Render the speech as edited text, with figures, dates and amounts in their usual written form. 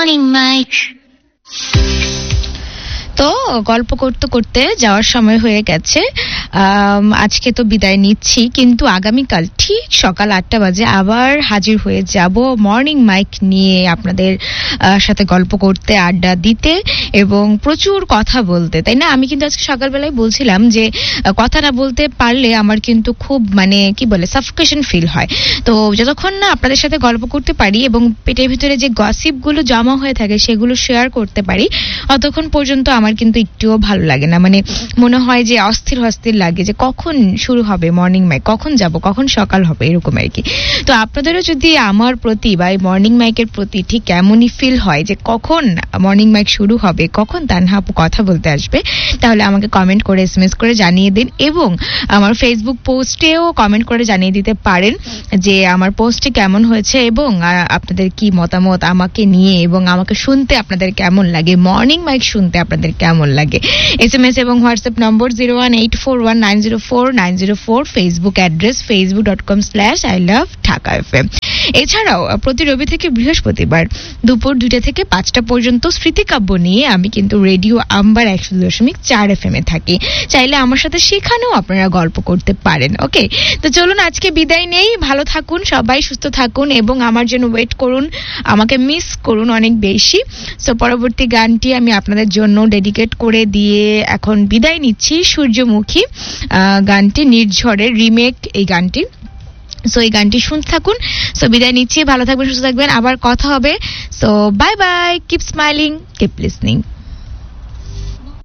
Morning Mike. তো গল্প করতে করতে যাওয়ার সময় হয়ে গেছে। আজকে তো বিদায় নিচ্ছি, কিন্তু আগামীকাল ঠিক সকাল 8টা বাজে আবার হাজির হয়ে যাব মর্নিং মাইক নিয়ে, আপনাদের সাথে গল্প করতে, আড্ডা দিতে এবং প্রচুর কথা বলতে, তাই না? আমি কিন্তু আজকে সকালবেলায় বলছিলাম যে কথা না বলতে পারলে আমার কিন্তু খুব কি বলে সাফোকেশন ফিল হয়। তো যতক্ষণ না আপনাদের সাথে গল্প করতে পারি এবং পেটের ভিতরে যে গসিপগুলো জমা হয়ে থাকে সেগুলো শেয়ার করতে পারি, অতক্ষণ পর্যন্ত আমার কিন্তু একটুও ভালো লাগে না। মনে হয় যে অস্থির লাগে যে কখন শুরু হবে মর্নিং মাইক, কখন যাব, কখন সকাল হবে, এরকম আর কি। তো আপনাদেরও যদি আমার প্রতি বা এই মর্নিং মাইকের প্রতি ঠিক এমনই ফিল হয় যে কখন মর্নিং মাইক শুরু হবে, কখন তানহা আপু কথা বলতে আসবে, তাহলে আমাকে কমেন্ট করে এসএমএস করে জানিয়ে দিন এবং আমার ফেসবুক পোস্টেও কমেন্ট করে জানিয়ে দিতে পারেন যে আমার পোস্টটি কেমন হয়েছে এবং আপনাদের কি মতামত আমাকে নিয়ে এবং আমাকে শুনতে আপনাদের কেমন লাগে, মর্নিং মাইক শুনতে আপনাদের কেমন লাগে। এসএমএস এবং হোয়াটসঅ্যাপ নম্বর 01841904904, ফেসবুক অ্যাড্রেস facebook.com/ilovedhakafm। এছাড়াও প্রতি রবি থেকে বৃহস্পতিবার দুপুর 2টা থেকে 5টা পর্যন্ত স্মৃতিকাব্য নিয়ে আমি কিন্তু রেডিও আম্বার 100.4 FM এ থাকি। চাইলে আমার সাথে সেখানেও আপনারা গল্প করতে পারেন। ওকে, তো চলুন আজকে বিদায় নেই। ভালো থাকুন সবাই, সুস্থ থাকুন এবং আমার জন্য ওয়েট করুন, আমাকে মিস করুন অনেক বেশি। সো পরবর্তী গানটি আমি আপনাদের জন্য ডেডিকেট করে দিয়ে এখন বিদায় নিচ্ছি। সূর্যমুখী গানটি, নির্ঝরের রিমেক এই গানটি। সো এই গানটি শুনতে থাকুন। সো বিদায় নিচ্ছি, ভালো থাকবেন, সুস্থ থাকবেন, আবার কথা হবে। So bye bye, keep smiling, keep listening.